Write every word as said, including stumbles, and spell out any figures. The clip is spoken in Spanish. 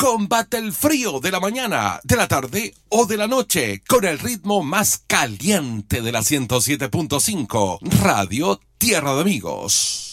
Combate el frío de la mañana, de la tarde o de la noche con el ritmo más caliente de la ciento siete punto cinco Radio Tierra de Amigos.